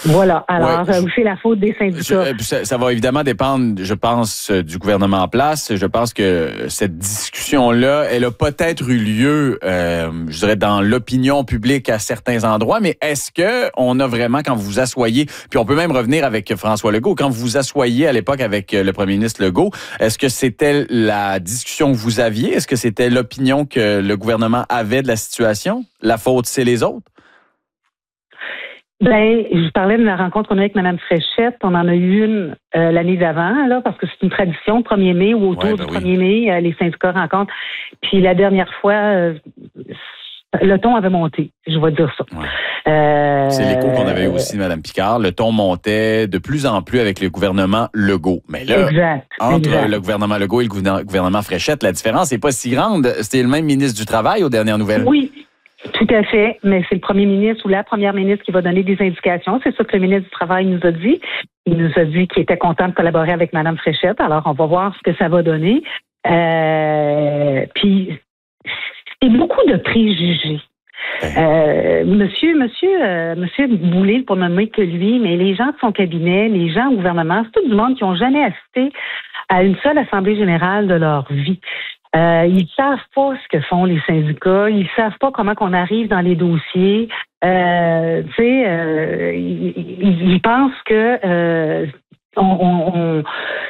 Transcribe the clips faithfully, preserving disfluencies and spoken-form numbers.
Voilà. Alors, ouais, où c'est la faute des syndicats? Je, ça, ça va évidemment dépendre, je pense, du gouvernement en place. Je pense que cette discussion-là, elle a peut-être eu lieu, euh, je dirais, dans l'opinion publique à certains endroits, mais est-ce que on a vraiment, quand vous vous asseyez, puis on peut même revenir avec François Legault, quand vous vous asseyez à l'époque avec le premier ministre Legault, est-ce que c'était la discussion que vous aviez? Est-ce que c'était l'opinion que le gouvernement avait de la situation? La faute, c'est les autres? Ben, je parlais de la rencontre qu'on a avec Mme Fréchette. On en a eu une euh, l'année d'avant, là, parce que c'est une tradition, le premier mai ou autour ouais, ben du oui. premier mai, euh, les syndicats rencontrent. Puis la dernière fois, euh, le ton avait monté, je vais dire ça. Ouais. Euh, c'est l'écho qu'on avait eu aussi de Mme Picard. Le ton montait de plus en plus avec le gouvernement Legault. Mais là, exact, entre exact. le gouvernement Legault et le gouvernement Fréchette, la différence n'est pas si grande. C'était le même ministre du Travail aux dernières nouvelles. Oui. Tout à fait, mais c'est le premier ministre ou la première ministre qui va donner des indications. C'est ça que le ministre du Travail nous a dit. Il nous a dit qu'il était content de collaborer avec Mme Fréchette. Alors, on va voir ce que ça va donner. Euh, puis, c'est beaucoup de préjugés. Euh, monsieur, monsieur, euh, monsieur Boulay, pour nommer que lui, mais les gens de son cabinet, les gens au gouvernement, c'est tout le monde qui n'ont jamais assisté à une seule assemblée générale de leur vie. Euh, ils savent pas ce que font les syndicats, ils savent pas comment qu'on arrive dans les dossiers. Euh, tu sais, euh, ils, ils, ils pensent que euh, on, on, on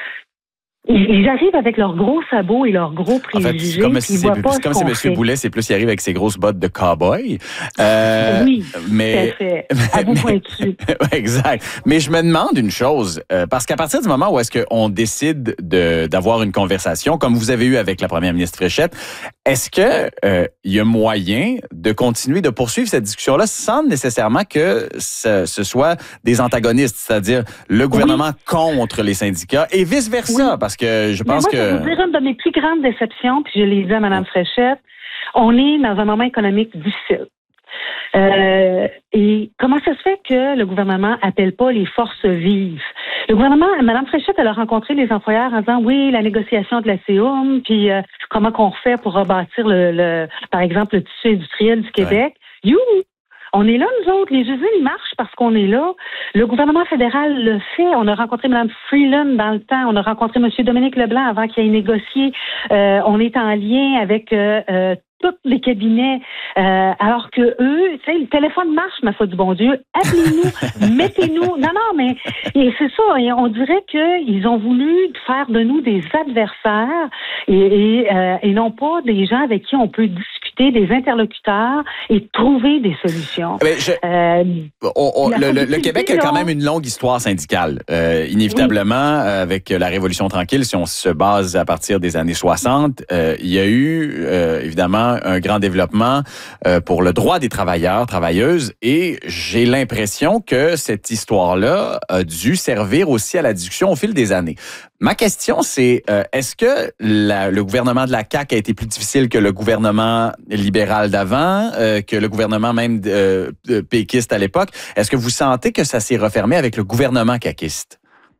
ils arrivent avec leurs gros sabots et leurs gros préjugés. En fait, c'est comme, si, c'est, c'est comme si M. Boulet, c'est plus, il arrive avec ses grosses bottes de cow-boy. Euh, oui, mais, tout à fait. À bout pointu. Exact. Mais je me demande une chose, euh, parce qu'à partir du moment où est-ce qu'on décide de, d'avoir une conversation, comme vous avez eu avec la première ministre Fréchette, est-ce que euh, il y a moyen de continuer, de poursuivre cette discussion-là sans nécessairement que ce, ce soit des antagonistes, c'est-à-dire le gouvernement oui. contre les syndicats et vice-versa, oui. parce Parce que je pense moi, que... Je vais vous dire une de mes plus grandes déceptions, puis je l'ai dit à Mme Fréchette, on est dans un moment économique difficile. Euh, et comment ça se fait que le gouvernement appelle pas les forces vives? Le gouvernement, Mme Fréchette, elle a rencontré les employeurs en disant, oui, la négociation de la C O M, puis euh, comment qu'on fait pour rebâtir, le, le, par exemple, le tissu industriel du Québec. Ouais. You! On est là, nous autres. Les usines, ils marchent parce qu'on est là. Le gouvernement fédéral le fait. On a rencontré Mme Freeland dans le temps. On a rencontré M. Dominique Leblanc avant qu'il ait négocié. Euh, on est en lien avec euh, euh, tous les cabinets. Euh, alors que eux, tu sais, le téléphone marche, ma foi du bon Dieu. Appelez-nous, mettez-nous. Non, non, mais et c'est ça. Et on dirait qu'ils ont voulu faire de nous des adversaires et, et, euh, et non pas des gens avec qui on peut discuter, des interlocuteurs et trouver des solutions. Mais je, euh, on, on, le, le, le Québec a quand même une longue histoire syndicale. Euh, inévitablement, oui. avec la Révolution tranquille, si on se base à partir des années soixante, euh, il y a eu euh, évidemment un grand développement euh, pour le droit des travailleurs, travailleuses, et j'ai l'impression que cette histoire-là a dû servir aussi à la discussion au fil des années. Ma question, c'est, euh, est-ce que la, le gouvernement de la C A Q a été plus difficile que le gouvernement libéral d'avant, euh, que le gouvernement même euh, péquiste à l'époque? Est-ce que vous sentez que ça s'est refermé avec le gouvernement caquiste?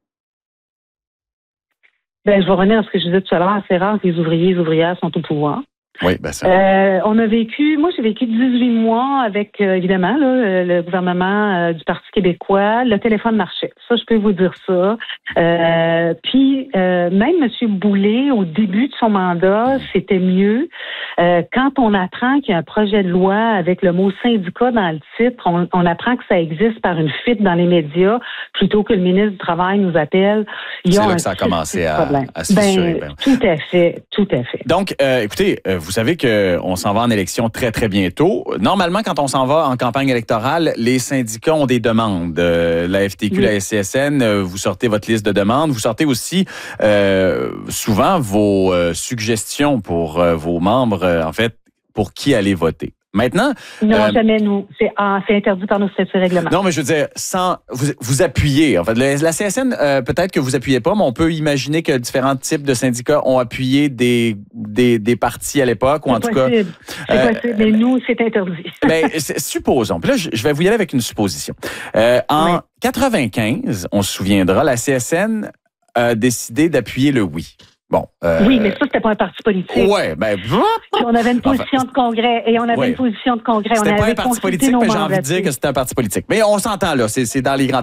Ben, je vais revenir à ce que je disais tout à l'heure. C'est rare que les ouvriers et les ouvrières sont au pouvoir. Oui, ben ça. Euh, on a vécu, moi j'ai vécu dix-huit mois avec, euh, évidemment, là, le gouvernement euh, du Parti québécois. Le téléphone marchait. Ça, je peux vous dire ça. Euh, puis, euh, même M. Boulay, au début de son mandat, c'était mieux. Euh, quand on apprend qu'il y a un projet de loi avec le mot syndicat dans le titre, on, on apprend que ça existe par une fuite dans les médias, plutôt que le ministre du Travail nous appelle. Il y a C'est là un que ça a commencé à, à se ben, fissurer. Ben. Tout à fait, tout à fait. Donc, euh, écoutez, euh, vous savez qu'on s'en va en élection très, très bientôt. Normalement, quand on s'en va en campagne électorale, les syndicats ont des demandes. Euh, la F T Q, oui. La S C S N, euh, vous sortez votre liste de demandes. Vous sortez aussi euh, souvent vos euh, suggestions pour euh, vos membres, euh, en fait, pour qui aller voter. Maintenant... Non, euh, jamais nous. C'est, ah, c'est interdit par nos statuts règlements. Non, mais je veux dire, sans vous, vous appuyez. En fait, la, la C S N, euh, peut-être que vous appuyez pas, mais on peut imaginer que différents types de syndicats ont appuyé des des, des partis à l'époque, ou c'est en possible. tout cas... C'est euh, possible, mais nous, c'est interdit. Ben, c'est, supposons. Puis là, je, je vais vous y aller avec une supposition. Euh, en oui. quatre-vingt-quinze, on se souviendra, la C S N a décidé d'appuyer le oui. Bon, euh, oui, mais ça, c'était pas un parti politique. Ouais, ben... Puis on avait une position enfin, de congrès, et on avait ouais. une position de congrès. C'était on pas avait un parti politique, mais j'ai envie de dire que c'était un parti politique. Mais on s'entend, là, c'est, c'est dans les grands